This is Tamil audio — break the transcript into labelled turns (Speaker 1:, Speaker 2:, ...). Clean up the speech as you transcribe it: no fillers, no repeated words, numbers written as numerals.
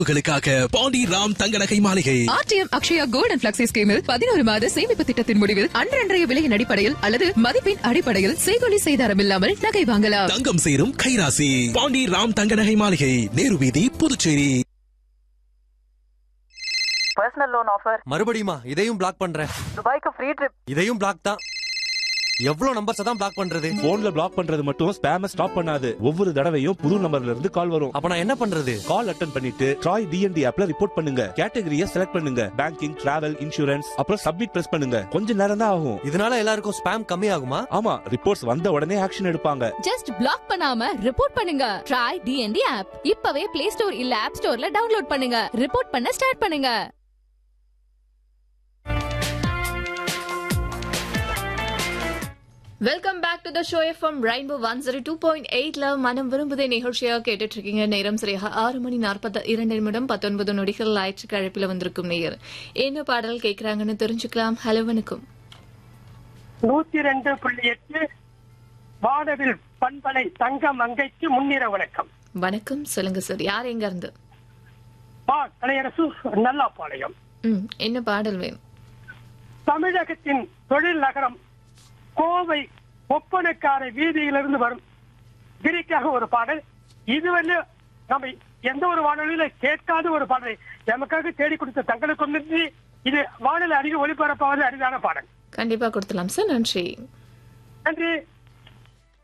Speaker 1: களுக்காக பாண்டி ராம் தங்க நகை மாளிகை.
Speaker 2: RTM Akshaya gold and flexi ஸ்கீமில் 11 மாத சேமிப்பு திட்டத்தின் முடிவில் அன்றன்றைய விலையின் அடிப்படையில் அல்லது மதிப்பின் அடிப்படையில் செய்கூலி செய்தாரம் இல்லாமல் நகை வாங்கலாம்.
Speaker 1: தங்கம் சேரும் கைராசி பாண்டி ராம் தங்க நகை மாளிகை, நேரு வீதி, புதுச்சேரி.
Speaker 3: Personal loan offer.
Speaker 4: மறுபடியுமா? இதையும் பிளாக் பண்றேன்.
Speaker 3: துபாய்க்கு ஃப்ரீ ட்ரிப்.
Speaker 4: இதையும் பிளாக் தான். எவ்வளவு நம்பர்ஸ் தான் பிளாக் பண்றது?
Speaker 5: போன்ல பிளாக் பண்றது மட்டும் ஸ்பேம ஸ்டாப் பண்ணாது. ஒவ்வொரு தடவையும் புது நம்பர்ல இருந்து கால் வரும்.
Speaker 4: அப்ப நான் என்ன பண்றது?
Speaker 5: கால் அட்டெண்ட் பண்ணிட்டு ட்ராய் டிஎன்டி ஆப்ல ரிப்போர்ட் பண்ணுங்க. கேட்டகரியை செலக்ட் பண்ணுங்க. பேங்கிங், டிராவல், இன்சூரன்ஸ், அப்புறம் சப்மிட் பிரஸ் பண்ணுங்க. கொஞ்ச நேரம் தான் ஆகும்.
Speaker 4: இதனால எல்லாருக்கும் ஸ்பேம் கம்மி ஆகுமா?
Speaker 5: ஆமா, ரிப்போர்ட்ஸ் வந்த உடனே ஆக்ஷன் எடுப்பாங்க.
Speaker 6: ஜஸ்ட் பிளாக் பண்ணாம ரிப்போர்ட் பண்ணுங்க. ட்ராய் டிஎன்டி ஆப் இப்பவே பிளே ஸ்டோர் இல்ல ஆப் ஸ்டோர்ல டவுன்லோட் பண்ணுங்க. ரிப்போர்ட் பண்ண ஸ்டார்ட் பண்ணுங்க.
Speaker 7: Welcome back to the show FM rainbow 102.8ல மனம் விரும்புதே நிகழ்ச்சியா கேட்டுட்டு இருக்கீங்க. நேரம் சரியாக 6:42 19 நொடிகள் ஆயிற்றுக்கு அழைப்பில் வந்திருக்கும் நேயர் என்ன பாடல் கேட்கறாங்கன்னு தெரிஞ்சுக்கலாம். ஹலோ, வணக்கம்.
Speaker 8: 102.8 வானவில் பண்பலை தங்க மங்கைக்கு முன்னிற வணக்கம்.
Speaker 7: வணக்கம், சொல்லுங்க சார். யார் எங்க இருந்து?
Speaker 8: கலையரசு, நல்லாப்பாளையம்.
Speaker 7: என்ன பாடல் வேணும்?
Speaker 8: தமிழகத்தின் தொழில் நகரம் கோவை ஒப்பனக்கார வீதியிலிருந்து வரும் கிரிக்காக ஒரு பாடல். இதுவரை நம்ம எந்த ஒரு வானொலியில கேட்காத ஒரு பாடலை நமக்காக தேடி கொடுத்த தங்களுக்கு வந்து இது வானொலி அதிக ஒளிபரப்பாவது அரிதான பாடல்.
Speaker 7: கண்டிப்பா கொடுத்துலாம் சார். நன்றி.
Speaker 8: நன்றி.